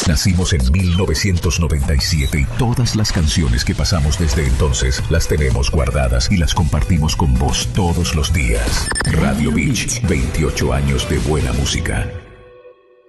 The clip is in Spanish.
Nacimos en 1997 y todas las canciones que pasamos desde entonces las tenemos guardadas y las compartimos con vos todos los días. Radio Beach, 28 años de buena música.